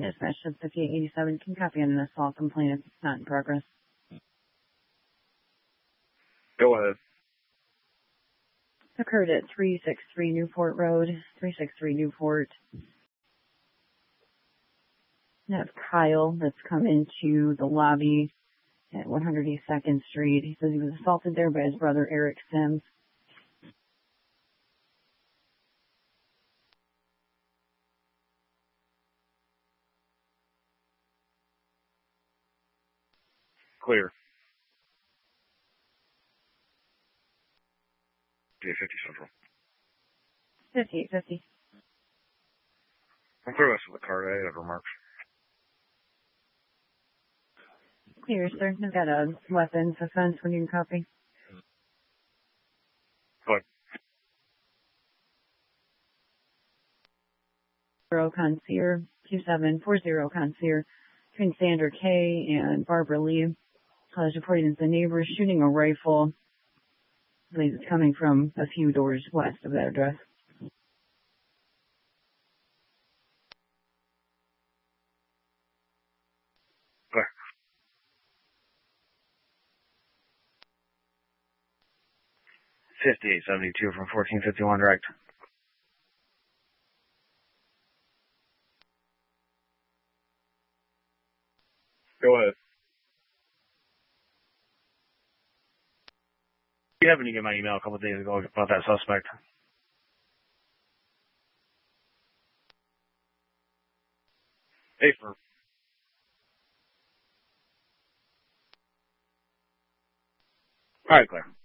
Dispatch to 5887 can copy on an assault complaint if it's not in progress. Go ahead. Occurred at 363 Newport Road, 363 Newport. That's Kyle that's come into the lobby at 182nd Street. He says he was assaulted there by his brother Eric Sims. Clear. 50 Central. 5850. I'm through us with the card. I have remarks. Clear, sir. I've got a weapons offense when you can copy. Good. Concierge, 2740 Concierge, between Sandra Kay and Barbara Lee. Is reporting that the neighbor is shooting a rifle. I believe it's coming from a few doors west of that address. Clear. 5872 from 1451 direct. Go ahead. You happened to get my email a couple of days ago about that suspect. Hey, for. All right, Claire.